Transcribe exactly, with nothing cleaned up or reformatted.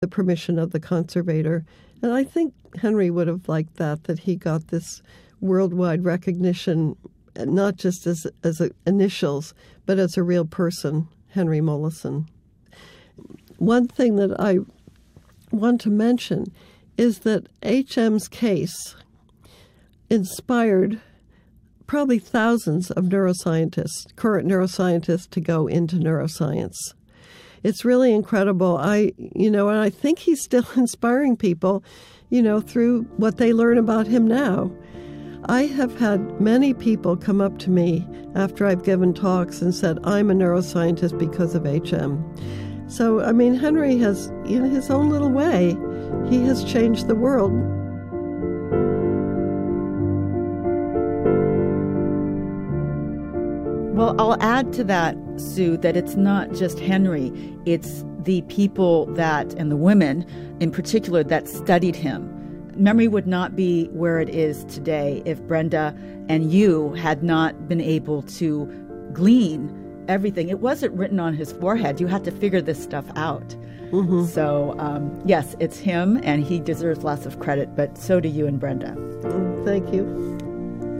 the permission of the conservator. And I think Henry would have liked that, that he got this worldwide recognition, not just as, as a, initials, but as a real person, Henry Mollison. One thing that I want to mention is that H M's case inspired probably thousands of neuroscientists, current neuroscientists, to go into neuroscience. It's really incredible. I, you know, and I think he's still inspiring people, you know, through what they learn about him now. I have had many people come up to me after I've given talks and said, I'm a neuroscientist because of H M. So, I mean, Henry has, in his own little way, he has changed the world. Well, I'll add to that, Sue, that it's not just Henry. It's the people that, and the women in particular, that studied him. Memory would not be where it is today if Brenda and you had not been able to glean everything. It wasn't written on his forehead. You had to figure this stuff out. Mm-hmm. So, um, yes, it's him, and he deserves lots of credit, but so do you and Brenda. Thank you.